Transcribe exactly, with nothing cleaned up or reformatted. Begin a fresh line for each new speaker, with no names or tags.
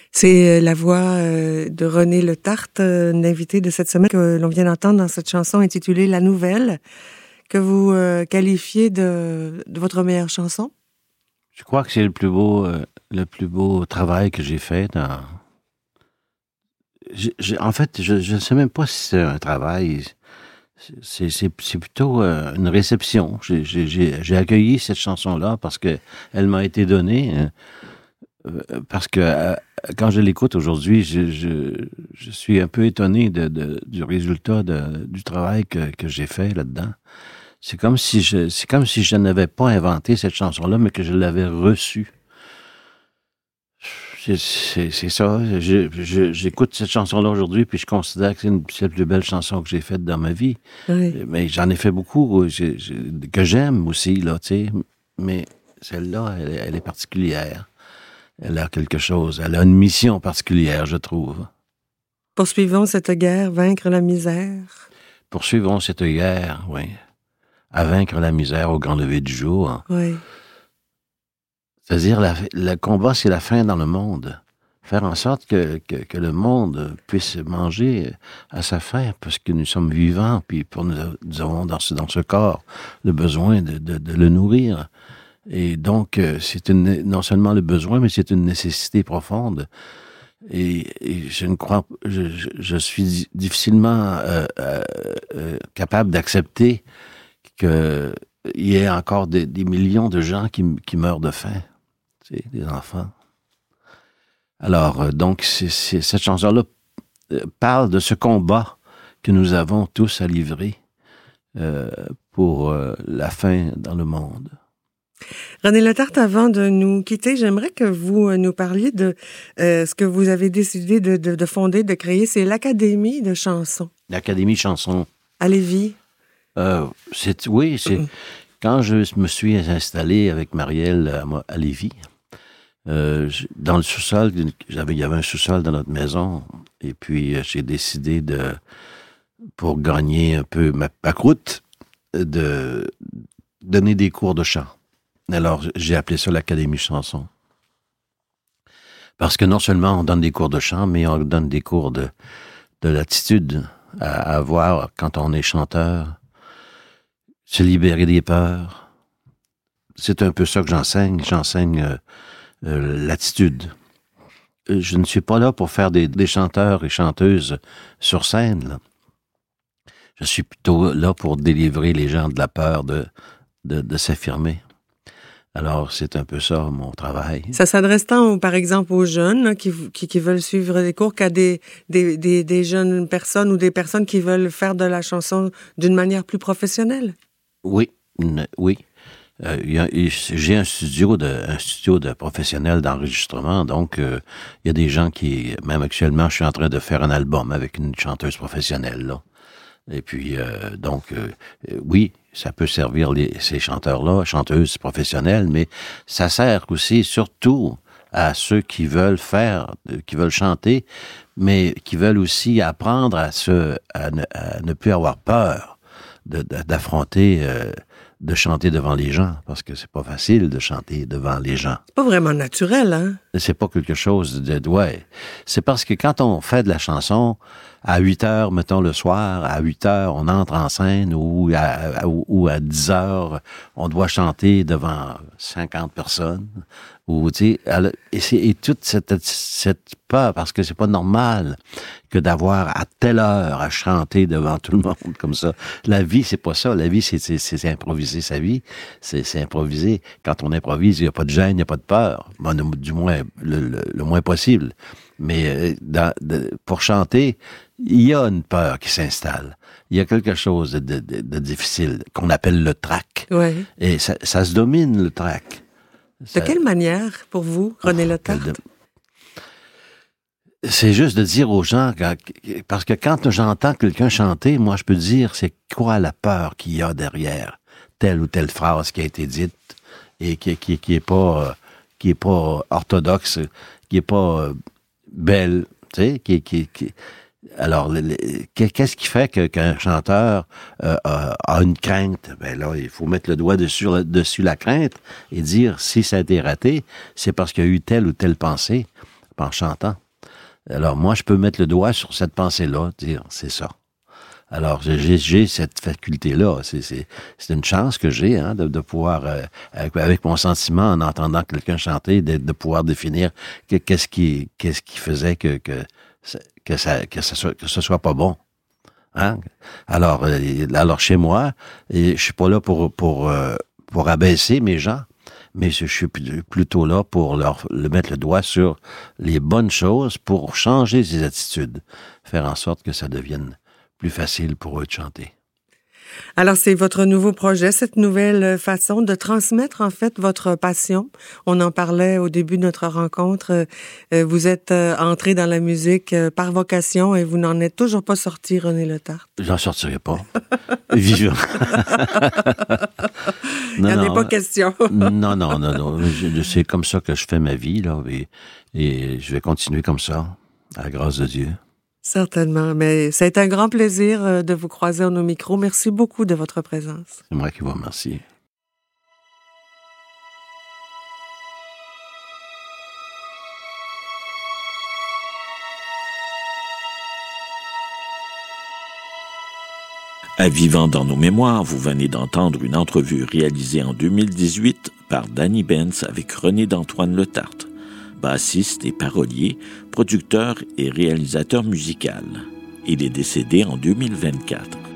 C'est la voix euh, de René Letarte, euh, l'invité de cette semaine que l'on vient d'entendre dans cette chanson intitulée La Nouvelle, que vous euh, qualifiez de, de votre meilleure chanson.
Je crois que c'est le plus beau, euh, le plus beau travail que j'ai fait dans... J'ai, j'ai, en fait, je ne sais même pas si c'est un travail. C'est, c'est, c'est plutôt euh, une réception. J'ai, j'ai, j'ai accueilli cette chanson-là parce que elle m'a été donnée. Euh, parce que euh, quand je l'écoute aujourd'hui, je, je, je suis un peu étonné de, de, du résultat de, du travail que, que j'ai fait là-dedans. C'est comme si je, c'est comme si je n'avais pas inventé cette chanson-là, mais que je l'avais reçue. C'est, c'est, c'est ça. Je, je, j'écoute cette chanson-là aujourd'hui, puis je considère que c'est, une, c'est la plus belle chanson que j'ai faite dans ma vie.
Oui.
Mais j'en ai fait beaucoup, je, je, que j'aime aussi, là, tu sais. Mais celle-là, elle, elle est particulière. Elle a quelque chose. Elle a une mission particulière, je trouve.
Poursuivons cette guerre, vaincre la misère.
Poursuivons cette guerre, oui. À vaincre la misère au grand lever du jour.
Oui.
C'est-à-dire, la, le combat, c'est la faim dans le monde. Faire en sorte que, que, que le monde puisse manger à sa faim, parce que nous sommes vivants, puis pour nous, nous avons dans ce, dans ce corps le besoin de, de, de le nourrir. Et donc, c'est une, non seulement le besoin, mais c'est une nécessité profonde. Et, et je ne crois, je, je, je suis difficilement euh, euh, euh, capable d'accepter qu'il y ait encore des, des millions de gens qui, qui meurent de faim, tu sais, des enfants. Alors, euh, donc, c'est, c'est, cette chanson-là euh, parle de ce combat que nous avons tous à livrer euh, pour euh, la faim dans le monde.
René Letarte, avant de nous quitter, j'aimerais que vous nous parliez de euh, ce que vous avez décidé de, de, de fonder, de créer, c'est l'Académie de chansons.
L'Académie chanson.
À Lévis.
Euh, c'est, oui, c'est mm-hmm. Quand je me suis installé avec Marielle à, à Lévis, euh, dans le sous-sol, j'avais, il y avait un sous-sol dans notre maison, et puis j'ai décidé de, pour gagner un peu ma, ma croûte, de donner des cours de chant. Alors, j'ai appelé ça l'Académie chanson. Parce que non seulement on donne des cours de chant, mais on donne des cours de, de l'attitude à avoir quand on est chanteur, se libérer des peurs. C'est un peu ça que j'enseigne. J'enseigne euh, euh, l'attitude. Je ne suis pas là pour faire des, des chanteurs et chanteuses sur scène, là. Je suis plutôt là pour délivrer les gens de la peur de, de, de s'affirmer. Alors, c'est un peu ça, mon travail.
Ça s'adresse tant, par exemple, aux jeunes là, qui, qui, qui veulent suivre des cours qu'à des, des, des, des jeunes personnes ou des personnes qui veulent faire de la chanson d'une manière plus professionnelle?
Oui, n- oui. Euh, y a, y, j'ai un studio de un studio de professionnels d'enregistrement, donc euh, il y a des gens qui, même actuellement, je suis en train de faire un album avec une chanteuse professionnelle, là. Et puis, euh, donc, euh, oui, ça peut servir les, ces chanteurs-là, chanteuses professionnelles, mais ça sert aussi, surtout, à ceux qui veulent faire, qui veulent chanter, mais qui veulent aussi apprendre à, se, à, ne, à ne plus avoir peur de, de, d'affronter, euh, de chanter devant les gens, parce que c'est pas facile de chanter devant les gens.
C'est pas vraiment naturel, hein?
C'est pas quelque chose de, de ouais. C'est parce que quand on fait de la chanson, à huit heures, mettons, le soir, à huit heures, on entre en scène, ou à, à, ou à dix heures, on doit chanter devant cinquante personnes, ou, tu sais, et, c'est, et toute cette, cette peur, parce que c'est pas normal que d'avoir à telle heure à chanter devant tout le monde comme ça. La vie, c'est pas ça. La vie, c'est, c'est, c'est improviser sa vie. C'est, c'est improviser. Quand on improvise, il n'y a pas de gêne, il n'y a pas de peur. Bon, du moins, le, le, le moins possible. Mais dans, de, pour chanter, il y a une peur qui s'installe. Il y a quelque chose de, de, de, de difficile qu'on appelle le trac.
Ouais.
Et ça, ça se domine, le trac.
Ça... De quelle manière, pour vous, René oh, Letarte? De...
C'est juste de dire aux gens, parce que quand j'entends quelqu'un chanter, moi, je peux dire, c'est quoi la peur qu'il y a derrière telle ou telle phrase qui a été dite et qui, qui, qui est pas, qui est pas orthodoxe, qui est pas belle, tu sais, qui, qui, qui... Alors, le, le, qu'est-ce qui fait que, qu'un chanteur euh, a, a une crainte? Ben là, il faut mettre le doigt dessus, dessus la crainte et dire, si ça a été raté, c'est parce qu'il y a eu telle ou telle pensée. en chantant. Alors moi, je peux mettre le doigt sur cette pensée-là, dire c'est ça. Alors j'ai, j'ai cette faculté-là. C'est, c'est, c'est une chance que j'ai hein, de, de pouvoir, euh, avec, avec mon sentiment, en entendant quelqu'un chanter, de, de pouvoir définir que, qu'est-ce qui, qu'est-ce qui faisait que que que ça que ça soit, que ce soit pas bon. Hein? Alors euh, alors chez moi, et je suis pas là pour pour euh, pour abaisser mes gens. Mais je suis plutôt là pour leur le mettre le doigt sur les bonnes choses pour changer ces attitudes, faire en sorte que ça devienne plus facile pour eux de chanter.
Alors, c'est votre nouveau projet, cette nouvelle façon de transmettre, en fait, votre passion. On en parlait au début de notre rencontre. Vous êtes entré dans la musique par vocation et vous n'en êtes toujours pas sorti, René Letarte.
J'en sortirai pas. Vivant.
Il n'y en a pas question.
non, non, non, non. Je, c'est comme ça que je fais ma vie, là, et, et je vais continuer comme ça, à la grâce de Dieu.
Certainement, mais c'est un grand plaisir de vous croiser à nos micros. Merci beaucoup de votre présence.
C'est moi qui vous remercie.
À Vivant dans nos mémoires, vous venez d'entendre une entrevue réalisée en deux mille dix-huit par Danny Benz avec René d'Antoine Letarte, bassiste et parolier, producteur et réalisateur musical. Il est décédé en deux mille vingt-quatre.